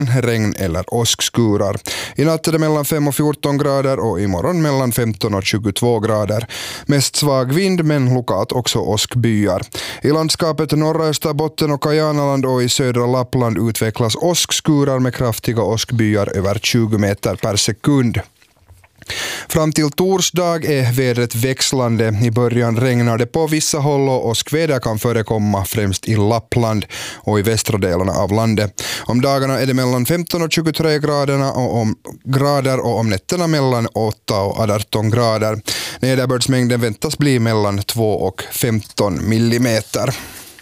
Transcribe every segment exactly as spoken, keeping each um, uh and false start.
regn eller åskskurar. I natt är det mellan fem och fjorton grader och imorgon mellan femton och tjugotvå grader. Mest svag vind men lokalt också åskbyar. I landskapet norra Österbotten och Kajanaland och i södra Lappland utvecklas åskskurar med kraftiga åskbyar över tjugo meter per sekund. Fram till torsdag är vädret växlande. I början regnar det på vissa håll och åskväder kan förekomma främst i Lappland och i västra delarna av landet. Om dagarna är det mellan femton och tjugotre graderna och om grader och om nätterna mellan åtta och arton grader. Nederbördsmängden väntas bli mellan två och femton millimeter.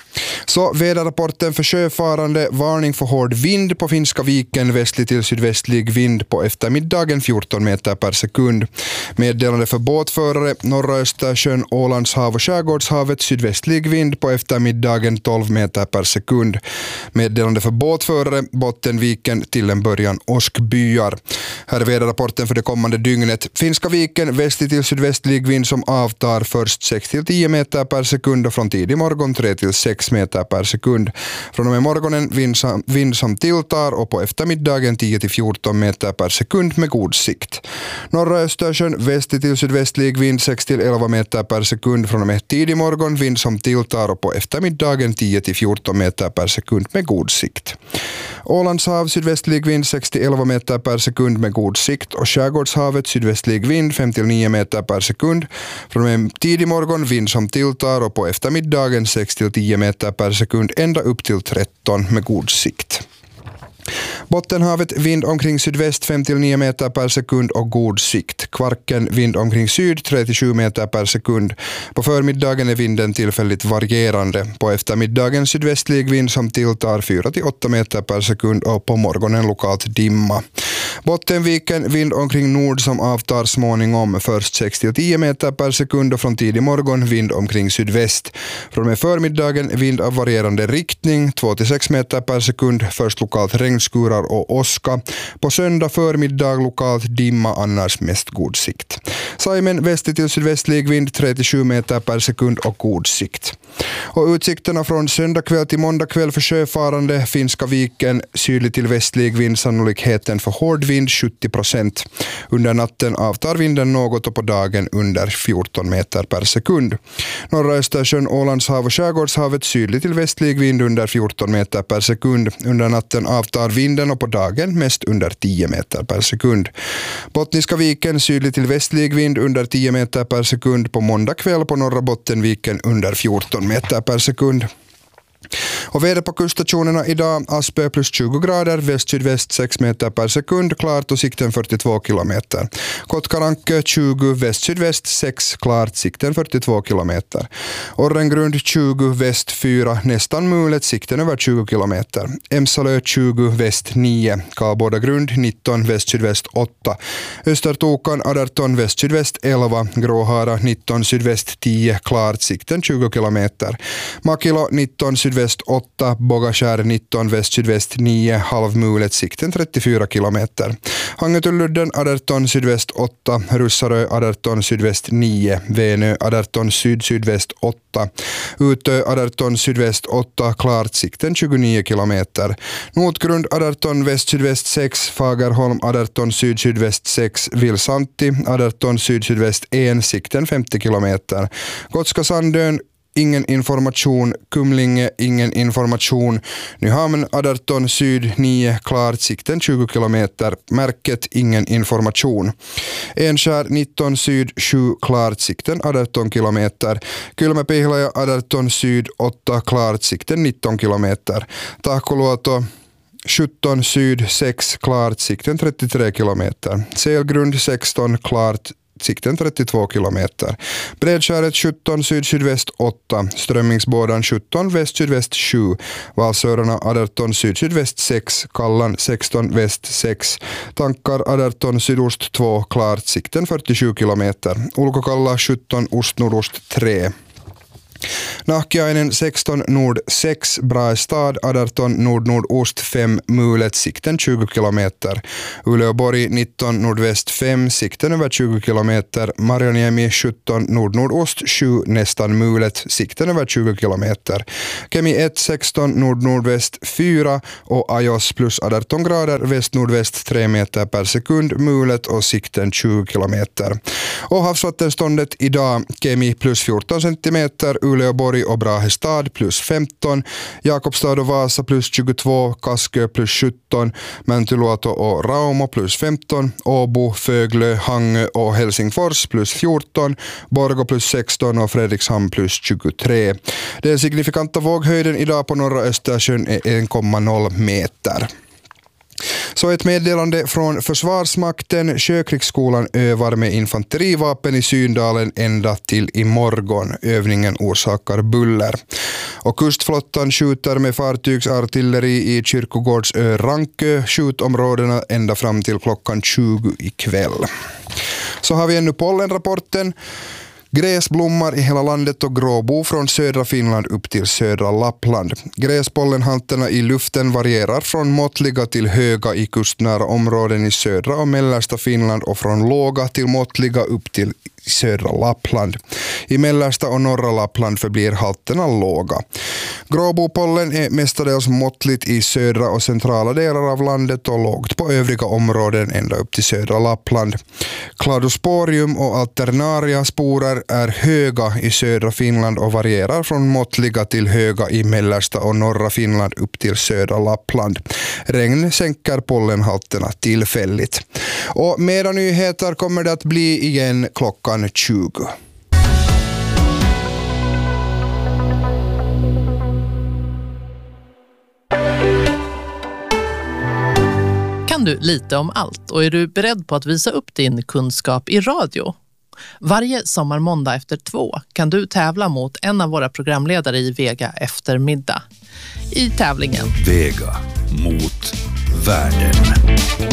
Så väderrapporten för sjöfarande: varning för hård vind på Finska viken, västlig till sydvästlig vind på eftermiddagen fjorton meter per sekund. Meddelande för båtförare: norra Östersjön, Ålandshav och Skärgårdshavet, sydvästlig vind på eftermiddagen tolv meter per sekund. Meddelande för båtförare: Bottenviken till en början åskbyar. Här är väderrapporten för det kommande dygnet. Finska viken, västlig till sydvästlig vind som avtar, först sex till tio meter per sekund och från tidig morgon tre till sex meter per sekund. Från och med morgonen vind som, vind som tilltar och på eftermiddagen tio till fjorton meter per sekund med god sikt. Norra Östersjön, västlig till sydvästlig vind sex till elva meter per sekund. Från och med tidig morgon vind som tilltar och på eftermiddagen tio till fjorton meter per sekund med god sikt. Ålandshav, sydvästlig vind sex till elva meter per sekund med god sikt och Skärgårdshavet, sydvästlig vind fem till nio meter per sekund. Från och med tidig morgon vind som tilltar och på eftermiddagen sex till tio meter per sekund ända upp till tretton med god sikt. Bottenhavet, vind omkring sydväst fem till nio meter per sekund och god sikt. Kvarken, vind omkring syd tre till sju meter per sekund. På förmiddagen är vinden tillfälligt varierande. På eftermiddagen sydvästlig vind som tilltar fyra till åtta meter per sekund och på morgonen lokalt dimma. Bottenviken, vind omkring nord som avtar småningom, först sex till tio meter per sekund och från tidig morgon vind omkring sydväst. Från med förmiddagen vind av varierande riktning, två till sex meter per sekund, först lokalt regnskurar och åska. På söndag förmiddag lokalt dimma, annars mest god sikt. Saimen, västlig till sydvästlig vind tre till sju meter per sekund och god sikt. Och utsikterna från söndag kväll till måndag kväll för sjöfarande: Finska viken, sydlig till västlig vind, sannolikheten för hård vind sjuttio procent. Under natten avtar vinden något och på dagen under fjorton meter per sekund. Norra Östersjön, Ålandshav och Skärgårdshavet, sydlig till västlig vind under fjorton meter per sekund. Under natten avtar vinden och på dagen mest under tio meter per sekund. Bottniska viken, sydlig till västlig vind under tio meter per sekund. På måndag kväll på norra Bottenviken under fjorton meter per sekund. Och väder på kuststationerna idag: Aspö plus tjugo grader, väst-sydväst sex meter per sekund, klart och sikten fyrtiotvå kilometer. Kotkaranke tjugo, väst-sydväst sex, klart, sikten fyrtiotvå kilometer. Orrengrund tjugo, väst fyra, nästan mulet, sikten över tjugo kilometer. Emsalö tjugo, väst nio, Karlbodagrund nitton, väst-sydväst åtta. Östertokan arton, väst-sydväst elva, Gråhara nitton, sydväst tio, klart, sikten tjugo kilometer. Makilo nitton, sydväst åtta, Bogaskär nitton, väst-sydväst nio, halvmulet, sikten trettiofyra kilometer. Hangetulludden arton, sydväst åtta, Russarö arton, sydväst nio, Venö arton, syd-sydväst åtta, Utö arton, sydväst åtta, klart, sikten tjugonio kilometer. Notgrund arton, väst-sydväst sex, Fagerholm arton, syd-sydväst sex, Vilsanti arton, syd-sydväst ett, sikten femtio kilometer. Gotska Sandön ingen information, Kumlinge ingen information, Nyhamn arton, syd nio, klart, sikten tjugo kilometer, Märket ingen information. Enskär nitton, syd sju, klart, sikten arton kilometer, Kylmäpihlaja arton, syd åtta, klart, sikten nitton kilometer, Tahkoluoto sjutton, syd sex, klart, sikten trettiotre kilometer, Selgrund sexton, klart, sikten trettiotvå kilometer. Bredskäret sjutton, syd-sydväst åtta, Strömmingsbådan sjutton, väst-sydväst sju, Valsörarna arton, syd-sydväst sex, Kallan sexton, väst sex, Tankar arton, sydost två, klart, sikten fyrtiosju kilometer. Ulkokalla sjutton, ost-nordost tre. Nahkiainen sexton nord sex, Brastad arton nord-nordost fem, Mulet sikten tjugo kilometer. Uleåborg nitton nordväst fem, sikten över tjugo kilometer. Marjoniemi sjutton nord-nordost sju, nästan Mulet, sikten över tjugo kilometer. Kemi ett sexton nord-nordväst fyra och Ajos plus arton grader väst-nordväst tre meter per sekund, Mulet och sikten tjugo kilometer. Och havsvattenståndet idag, Kemi plus fjorton centimeter, Uleåborg och Brahestad plus femton, Jakobstad och Vasa plus tjugotvå, Kaskö plus sjutton, Mäntyluoto och Raumo plus femton, Åbo, Föglö, Hangö och Helsingfors plus fjorton, Borgå plus sexton och Fredrikshamn plus tjugotre. Den signifikanta våghöjden idag på norra Östersjön är en komma noll meter. Så ett meddelande från Försvarsmakten. Sjökrigsskolan övar med infanterivapen i Syndalen ända till imorgon. Övningen orsakar buller. Och kustflottan skjuter med fartygsartilleri i Kyrkogårdsö Rankö, skjutområdena ända fram till klockan tjugo ikväll. Så har vi ännu pollenrapporten. Gräs blommar i hela landet och gråbo från södra Finland upp till södra Lappland. Gräspollenhalterna i luften varierar från måttliga till höga i kustnära områden i södra och mellersta Finland och från låga till måttliga upp till södra Lappland. I mellersta och norra Lappland förblir halterna låga. Gråbopollen är mestadels måttligt i södra och centrala delar av landet och lågt på övriga områden ända upp till södra Lappland. Cladosporium och alternaria sporer är höga i södra Finland och varierar från måttliga till höga i mellersta och norra Finland upp till södra Lappland. Regn sänker pollenhalterna tillfälligt. Och mera nyheter kommer det att bli igen klockan tjugo. Kan du lite om allt och är du beredd på att visa upp din kunskap i radio? Varje sommarmåndag efter två kan du tävla mot en av våra programledare i Vega eftermiddag. I tävlingen Vega mot världen.